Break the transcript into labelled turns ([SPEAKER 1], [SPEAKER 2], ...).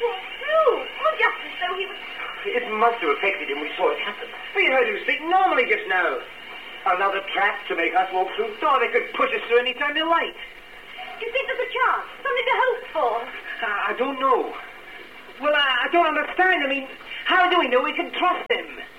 [SPEAKER 1] walk through. Oh, just as though he was...
[SPEAKER 2] It must have affected him. We saw it happen.
[SPEAKER 3] We heard him speak normally just now. Another trap to make us walk through. Thought they could push us through any time they like.
[SPEAKER 1] Do you think there's a chance? Something to hope for?
[SPEAKER 3] I don't know. Well, I don't understand. I mean, how do we know we can trust him?